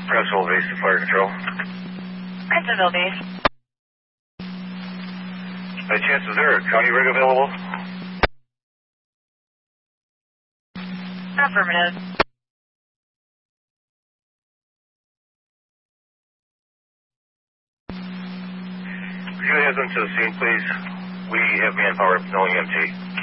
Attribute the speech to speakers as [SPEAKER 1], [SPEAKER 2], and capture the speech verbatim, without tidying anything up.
[SPEAKER 1] Princeton Base to Fire Control.
[SPEAKER 2] Princeton Base.
[SPEAKER 1] By chance, is there a county rig available?
[SPEAKER 2] Affirmative.
[SPEAKER 1] Could you head them to the scene, please? We have manpower, no E M T.